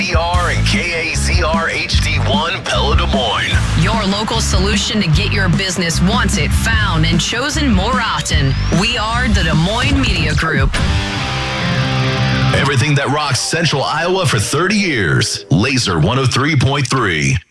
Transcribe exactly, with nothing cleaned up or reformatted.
E R and K A Z R H D one Pella Des Moines. Your local solution to get your business wanted, found, and chosen more often. We are the Des Moines Media Group. Everything that rocks Central Iowa for thirty years. Laser one oh three point three.